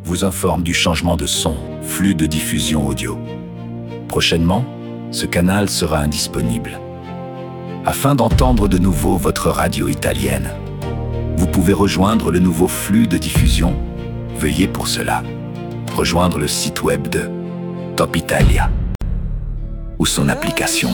vous informe du changement de son, flux de diffusion audio. Prochainement, ce canal sera indisponible. Afin d'entendre de nouveau votre radio italienne, vous pouvez rejoindre le nouveau flux de diffusion. Veuillez pour cela rejoindre le site web de Top Italia ou son application.